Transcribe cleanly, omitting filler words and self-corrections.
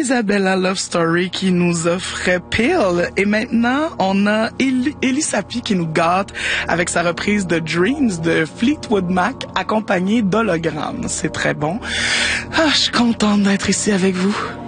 Isabella Love Story qui nous offrait Pill. Et maintenant, on a Ellie Sapi qui nous gâte avec sa reprise de Dreams de Fleetwood Mac accompagnée d'hologrammes. C'est très bon. Ah, je suis contente d'être ici avec vous.